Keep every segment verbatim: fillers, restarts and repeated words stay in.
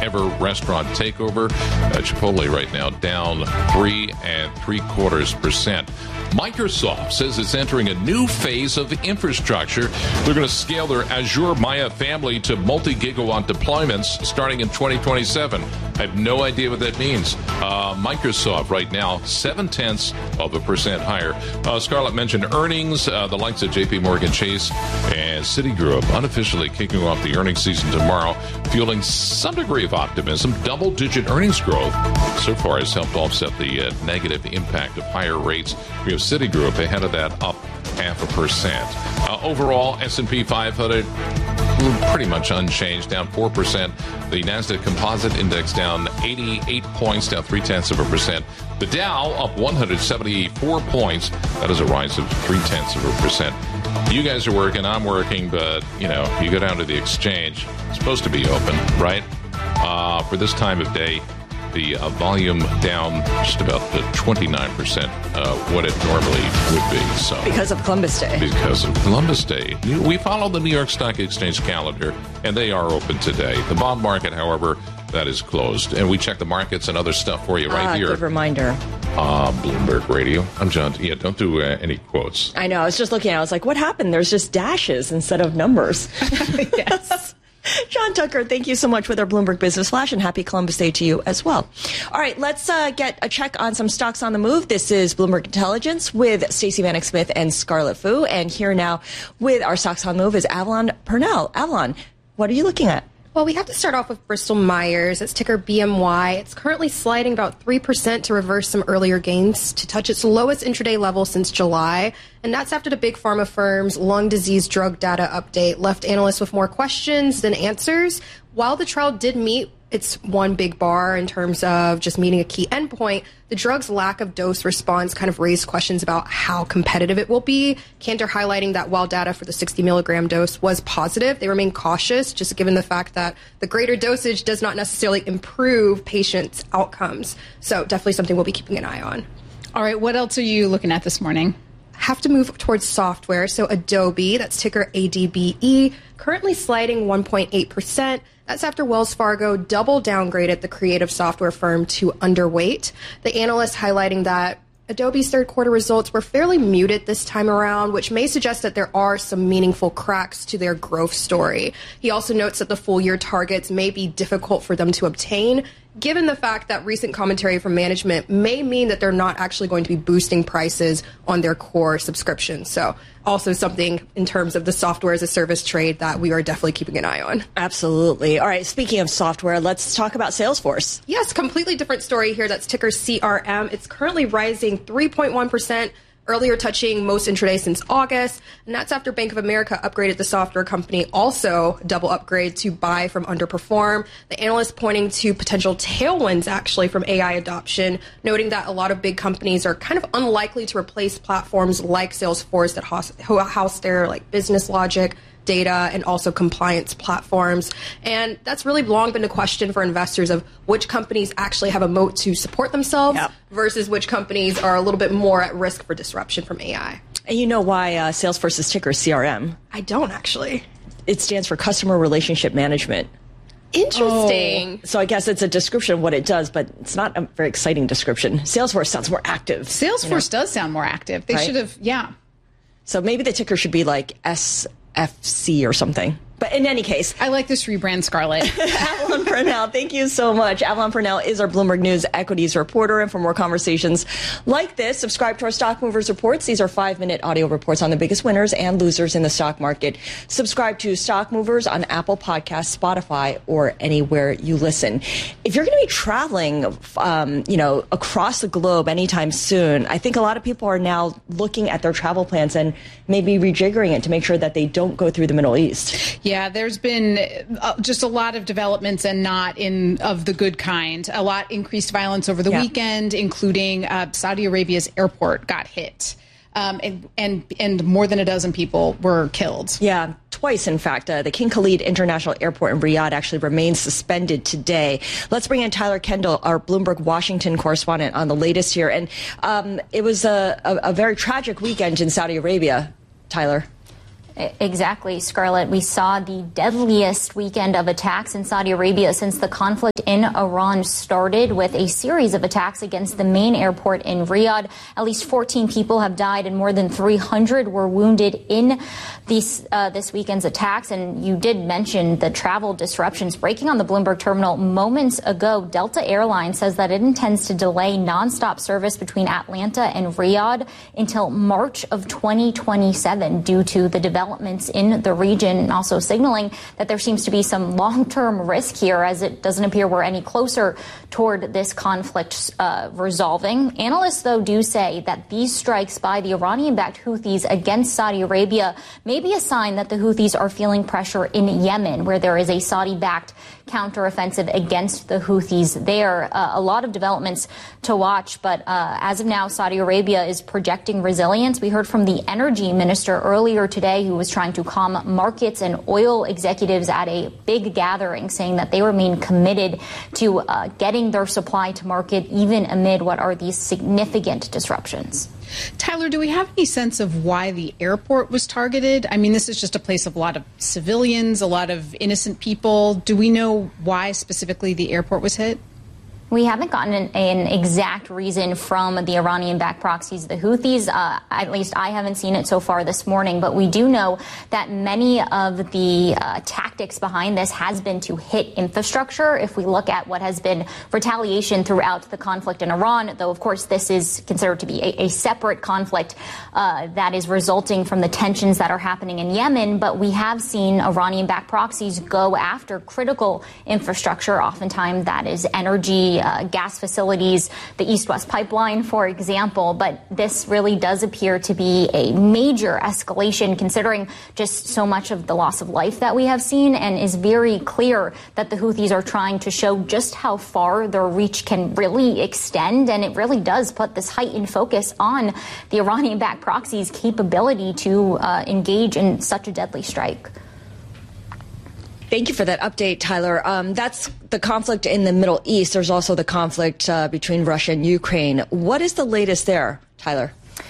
ever restaurant takeover. Uh, Chipotle right now down three and three quarters percent. Microsoft says it's entering a new phase of infrastructure. They're going to scale their Azure Maya family to multi-gigawatt deployments starting in twenty twenty-seven. I have no idea what that means. Uh, Microsoft right now, seven-tenths of a percent higher. Uh, Scarlett mentioned earnings. Uh, the likes of J P Morgan Chase and Citigroup unofficially kicking off the earnings season tomorrow, fueling some degree of optimism. Double-digit earnings growth so far has helped offset the uh, negative impact of higher rates. We have Citigroup ahead of that, up half a percent. Uh, overall, S and P five hundred pretty much unchanged, down four percent. The NASDAQ Composite Index down eighty-eight points, down three-tenths of a percent. The Dow up one hundred seventy-four points. That is a rise of three-tenths of a percent. You guys are working, I'm working, but, you know, you go down to the exchange. It's supposed to be open, right? Uh, for this time of day, the uh, volume down just about the twenty-nine percent uh, what it normally would be. So because of Columbus Day. Because of Columbus Day. We follow the New York Stock Exchange calendar, and they are open today. The bond market, however, that is closed. And we check the markets and other stuff for you right ah, here. Good reminder. Uh, Bloomberg Radio. I'm John. Yeah, don't do uh, any quotes. I know. I was just looking at it. I was like, what happened? There's just dashes instead of numbers. Yes. John Tucker, thank you so much with our Bloomberg Business Flash, and happy Columbus Day to you as well. All right, let's uh, get a check on some stocks on the move. This is Bloomberg Intelligence with Stacey Vanek Smith and Scarlett Fu. And here now with our stocks on the move is Avalon Purnell. Avalon, what are you looking at? Well, we have to start off with Bristol Myers. It's ticker B M Y. It's currently sliding about three percent to reverse some earlier gains to touch its lowest intraday level since July. And that's after the big pharma firm's lung disease drug data update left analysts with more questions than answers. While the trial did meet its one big bar in terms of just meeting a key endpoint, the drug's lack of dose response kind of raised questions about how competitive it will be. Cantor highlighting that while data for the sixty milligram dose was positive, they remain cautious, just given the fact that the greater dosage does not necessarily improve patients' outcomes. So definitely something we'll be keeping an eye on. All right, what else are you looking at this morning? Have to move towards software. So Adobe, that's ticker A D B E, currently sliding one point eight percent. That's after Wells Fargo double downgraded the creative software firm to underweight. The analyst highlighting that Adobe's third quarter results were fairly muted this time around, which may suggest that there are some meaningful cracks to their growth story. He also notes that the full year targets may be difficult for them to obtain, given the fact that recent commentary from management may mean that they're not actually going to be boosting prices on their core subscriptions. So also something in terms of the software as a service trade that we are definitely keeping an eye on. Absolutely. All right, speaking of software, let's talk about Salesforce. Yes, completely different story here. That's ticker C R M. It's currently rising three point one percent. Earlier touching most intraday since August, and that's after Bank of America upgraded the software company, also double upgrade to buy from underperform. The analyst pointing to potential tailwinds actually from A I adoption, noting that a lot of big companies are kind of unlikely to replace platforms like Salesforce that house, house their like business logic, data, and also compliance platforms. And that's really long been a question for investors of which companies actually have a moat to support themselves yep. versus which companies are a little bit more at risk for disruption from A I. And you know why uh, Salesforce's ticker is C R M? I don't actually. It stands for Customer Relationship Management. Interesting. Oh. So I guess it's a description of what it does, but it's not a very exciting description. Salesforce sounds more active. Salesforce you know? does sound more active. They right? should have, yeah. So maybe the ticker should be like S F C or something. But in any case, I like this rebrand, Scarlett. Avalon Purnell, thank you so much. Avalon Purnell is our Bloomberg News equities reporter. And for more conversations like this, subscribe to our Stock Movers reports. These are five-minute audio reports on the biggest winners and losers in the stock market. Subscribe to Stock Movers on Apple Podcasts, Spotify, or anywhere you listen. If you're going to be traveling, um, you know, across the globe anytime soon, I think a lot of people are now looking at their travel plans and maybe rejiggering it to make sure that they don't go through the Middle East. Yeah, there's been uh, just a lot of developments and not in of the good kind. A lot increased violence over the yeah. weekend, including uh, Saudi Arabia's airport got hit. Um, and, and and more than a dozen people were killed. Yeah, twice, in fact. Uh, the King Khalid International Airport in Riyadh actually remains suspended today. Let's bring in Tyler Kendall, our Bloomberg Washington correspondent, on the latest here. And um, it was a, a, a very tragic weekend in Saudi Arabia, Tyler. Exactly, Scarlett. We saw the deadliest weekend of attacks in Saudi Arabia since the conflict in Iran started, with a series of attacks against the main airport in Riyadh. At least fourteen people have died and more than three hundred were wounded in these, uh, this weekend's attacks. And you did mention the travel disruptions. Breaking on the Bloomberg terminal moments ago, Delta Airlines says that it intends to delay nonstop service between Atlanta and Riyadh until March of twenty twenty-seven due to the development developments in the region, and also signaling that there seems to be some long-term risk here, as it doesn't appear we're any closer toward this conflict uh, resolving. Analysts, though, do say that these strikes by the Iranian-backed Houthis against Saudi Arabia may be a sign that the Houthis are feeling pressure in Yemen, where there is a Saudi-backed counteroffensive against the Houthis there. Uh, a lot of developments to watch, but uh, as of now, Saudi Arabia is projecting resilience. We heard from the energy minister earlier today, who was trying to calm markets and oil executives at a big gathering, saying that they remain committed to uh, getting their supply to market even amid what are these significant disruptions. Tyler, do we have any sense of why the airport was targeted? I mean, this is just a place of a lot of civilians, a lot of innocent people. Do we know why specifically the airport was hit? We haven't gotten an, an exact reason from the Iranian-backed proxies, the Houthis. Uh, at least I haven't seen it so far this morning. But we do know that many of the uh, tactics behind this has been to hit infrastructure. If we look at what has been retaliation throughout the conflict in Iran, though, of course, this is considered to be a, a separate conflict uh, that is resulting from the tensions that are happening in Yemen. But we have seen Iranian-backed proxies go after critical infrastructure. Oftentimes that is energy, Uh, gas facilities, the East-West pipeline, for example. But this really does appear to be a major escalation, considering just so much of the loss of life that we have seen, and is very clear that the Houthis are trying to show just how far their reach can really extend. And it really does put this heightened focus on the Iranian-backed proxies' capability to uh, engage in such a deadly strike. Thank you for that update, Tyler. Um, that's the conflict in the Middle East. There's also the conflict uh, between Russia and Ukraine. What is the latest there, Tyler?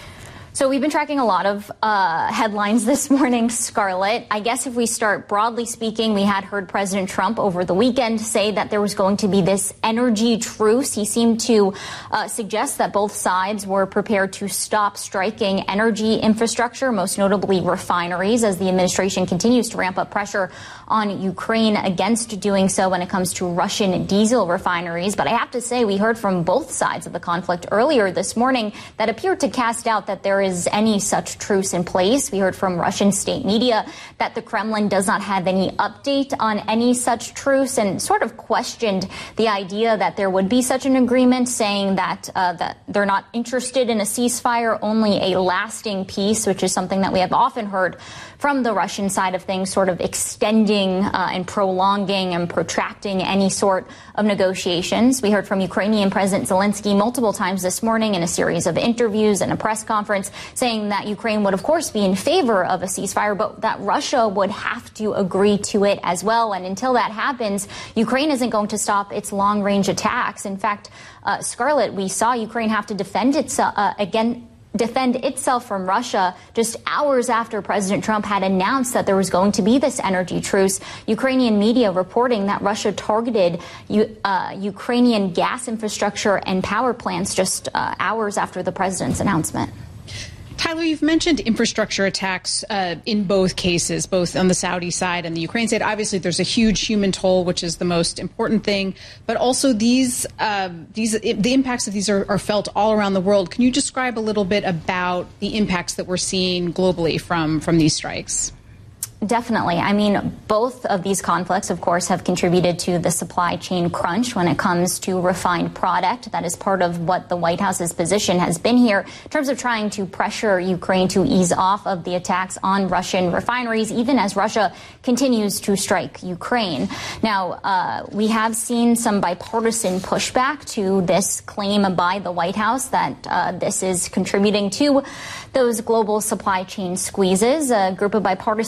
So we've been tracking a lot of uh, headlines this morning, Scarlett. I guess if we start broadly speaking, we had heard President Trump over the weekend say that there was going to be this energy truce. He seemed to uh, suggest that both sides were prepared to stop striking energy infrastructure, most notably refineries, as the administration continues to ramp up pressure on Ukraine against doing so when it comes to Russian diesel refineries. But I have to say, we heard from both sides of the conflict earlier this morning that appeared to cast doubt that there is any such truce in place. We heard from Russian state media that the Kremlin does not have any update on any such truce, and sort of questioned the idea that there would be such an agreement, saying that uh, that they're not interested in a ceasefire, only a lasting peace, which is something that we have often heard from the Russian side of things, sort of extending uh, and prolonging and protracting any sort of negotiations. We heard from Ukrainian President Zelensky multiple times this morning in a series of interviews and a press conference, saying that Ukraine would, of course, be in favor of a ceasefire, but that Russia would have to agree to it as well. And until that happens, Ukraine isn't going to stop its long-range attacks. In fact, uh, Scarlett, we saw Ukraine have to defend itself uh, again. defend itself from Russia just hours after President Trump had announced that there was going to be this energy truce. Ukrainian media reporting that Russia targeted uh, Ukrainian gas infrastructure and power plants just uh, hours after the president's announcement. Tyler, you've mentioned infrastructure attacks uh, in both cases, both on the Saudi side and the Ukraine side. Obviously, there's a huge human toll, which is the most important thing. But also, these uh, these the impacts of these are, are felt all around the world. Can you describe a little bit about the impacts that we're seeing globally from from these strikes? Definitely. I mean, both of these conflicts, of course, have contributed to the supply chain crunch when it comes to refined product. That is part of what the White House's position has been here in terms of trying to pressure Ukraine to ease off of the attacks on Russian refineries, even as Russia continues to strike Ukraine. Now, uh, we have seen some bipartisan pushback to this claim by the White House that uh, this is contributing to those global supply chain squeezes. A group of bipartisan senators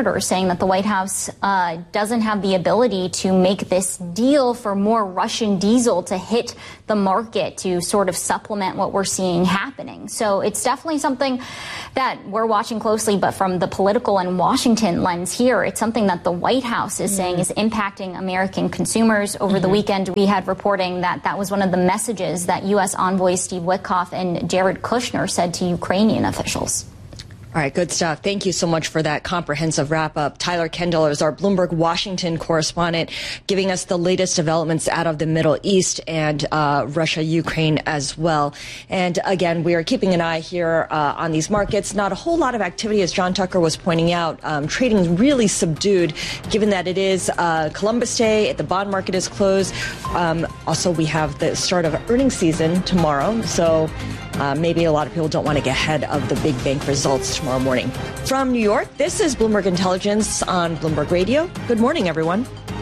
reporter saying that the White House uh, doesn't have the ability to make this deal for more Russian diesel to hit the market to sort of supplement what we're seeing happening. So it's definitely something that we're watching closely, but from the political and Washington lens here, it's something that the White House is mm-hmm. saying is impacting American consumers. Over mm-hmm. the weekend, we had reporting that that was one of the messages that U S envoys Steve Witkoff and Jared Kushner said to Ukrainian officials. All right, good stuff. Thank you so much for that comprehensive wrap-up. Tyler Kendall is our Bloomberg Washington correspondent, giving us the latest developments out of the Middle East and uh, Russia, Ukraine as well. And again, we are keeping an eye here uh, on these markets. Not a whole lot of activity, as John Tucker was pointing out. Um, trading is really subdued, given that it is uh, Columbus Day. The bond market is closed. Um, also, we have the start of earnings season tomorrow, so Uh, maybe a lot of people don't want to get ahead of the big bank results tomorrow morning. From New York, this is Bloomberg Intelligence on Bloomberg Radio. Good morning, everyone.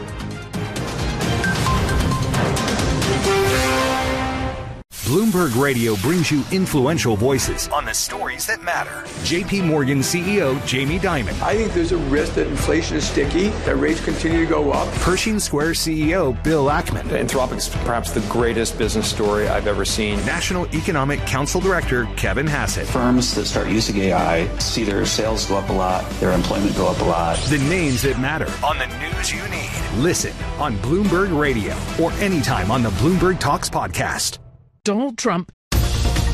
Bloomberg Radio brings you influential voices on the stories that matter. J P Morgan C E O Jamie Dimon. I think there's a risk that inflation is sticky, that rates continue to go up. Pershing Square C E O Bill Ackman. Anthropic's perhaps the greatest business story I've ever seen. National Economic Council Director Kevin Hassett. Firms that start using A I see their sales go up a lot, their employment go up a lot. The names that matter on the news you need. Listen on Bloomberg Radio or anytime on the Bloomberg Talks podcast. Donald Trump